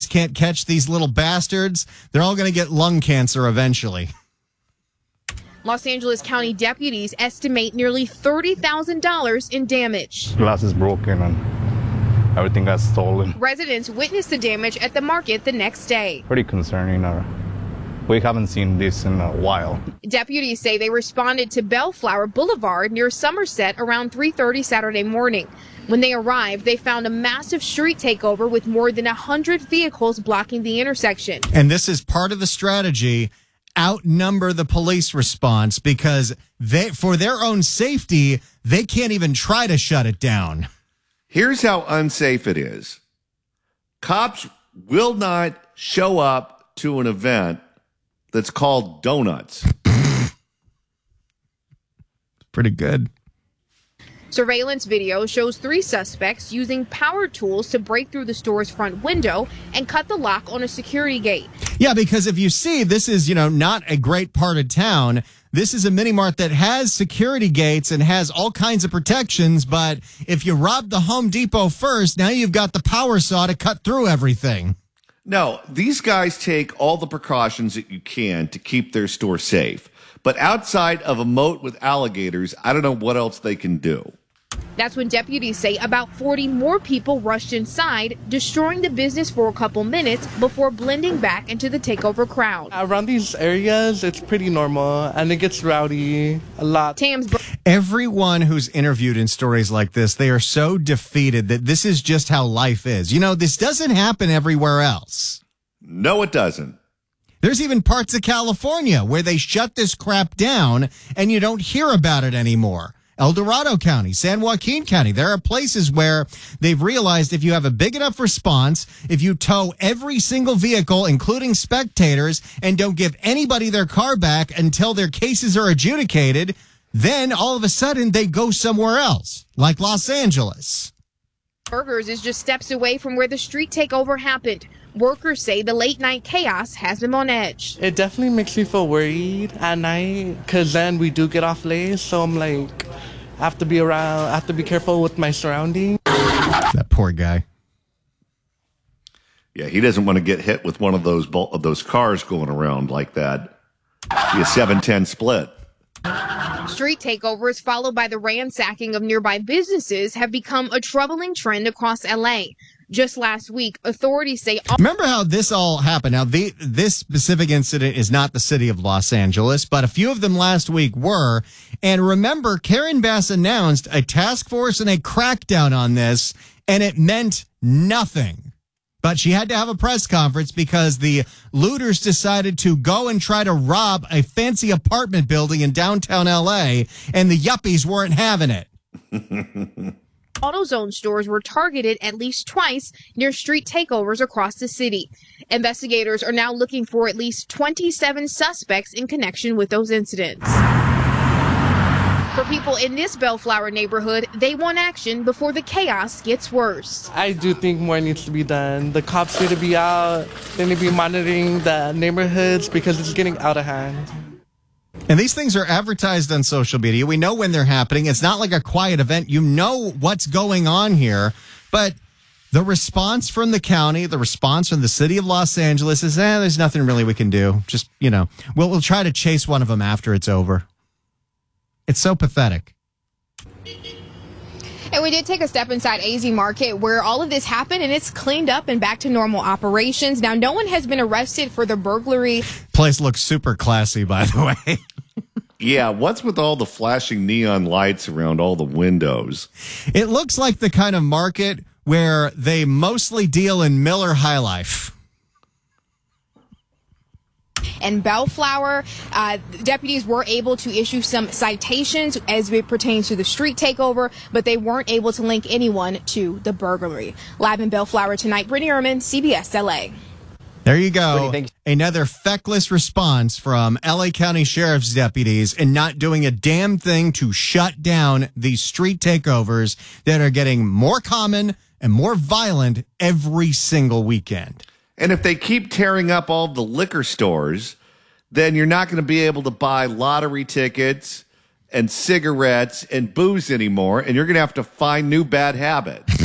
can't catch these little bastards, they're all going to get lung cancer eventually. Los Angeles County deputies estimate nearly $30,000 in damage. Glass is broken and everything got stolen. Residents witnessed the damage at the market the next day. Pretty concerning. We haven't seen this in a while. Deputies say they responded to Bellflower Boulevard near Somerset around 3:30 Saturday morning. When they arrived, they found a massive street takeover with more than 100 vehicles blocking the intersection. And this is part of the strategy. Outnumber the police response because for their own safety, they can't even try to shut it down. Here's how unsafe it is. Cops will not show up to an event that's called Donuts. Pretty good. Surveillance video shows 3 suspects using power tools to break through the store's front window and cut the lock on a security gate. Yeah, because if you see, this is, not a great part of town. This is a mini mart that has security gates and has all kinds of protections. But if you rob the Home Depot first, now you've got the power saw to cut through everything. No, these guys take all the precautions that you can to keep their store safe. But outside of a moat with alligators, I don't know what else they can do. That's when deputies say about 40 more people rushed inside, destroying the business for a couple minutes before blending back into the takeover crowd. Around these areas, it's pretty normal, and it gets rowdy a lot. Everyone who's interviewed in stories like this, they are so defeated that this is just how life is. This doesn't happen everywhere else. No, it doesn't. There's even parts of California where they shut this crap down and you don't hear about it anymore. El Dorado County, San Joaquin County, there are places where they've realized if you have a big enough response, if you tow every single vehicle, including spectators, and don't give anybody their car back until their cases are adjudicated, then all of a sudden they go somewhere else, like Los Angeles. Burgers is just steps away from where the street takeover happened. Workers say the late-night chaos has them on edge. It definitely makes me feel worried at night because then we do get off late. So I'm like, I have to be around. I have to be careful with my surroundings. That poor guy. Yeah, he doesn't want to get hit with one of those cars going around like that. Be a 7-10 split. Street takeovers followed by the ransacking of nearby businesses have become a troubling trend across L.A. Just last week, authorities say... Remember how this all happened? Now, this specific incident is not the city of Los Angeles, but a few of them last week were. And remember, Karen Bass announced a task force and a crackdown on this, and it meant nothing. But she had to have a press conference because the looters decided to go and try to rob a fancy apartment building in downtown L.A., and the yuppies weren't having it. AutoZone stores were targeted at least twice near street takeovers across the city. Investigators are now looking for at least 27 suspects in connection with those incidents. For people in this Bellflower neighborhood, they want action before the chaos gets worse. I do think more needs to be done. The cops need to be out. They need to be monitoring the neighborhoods because it's getting out of hand. And these things are advertised on social media. We know when they're happening. It's not like a quiet event. You know what's going on here. But the response from the county, the response from the city of Los Angeles is, there's nothing really we can do. Just, we'll try to chase one of them after it's over. It's so pathetic. And we did take a step inside AZ Market where all of this happened and it's cleaned up and back to normal operations. Now, no one has been arrested for the burglary. Place looks super classy, by the way. Yeah, what's with all the flashing neon lights around all the windows? It looks like the kind of market where they mostly deal in Miller High Life. And Bellflower, deputies were able to issue some citations as it pertains to the street takeover, but they weren't able to link anyone to the burglary. Live in Bellflower tonight, Brittany Ehrman, CBS LA. There you go. Another feckless response from LA County Sheriff's deputies and not doing a damn thing to shut down these street takeovers that are getting more common and more violent every single weekend. And if they keep tearing up all the liquor stores, then you're not going to be able to buy lottery tickets and cigarettes and booze anymore, and you're going to have to find new bad habits.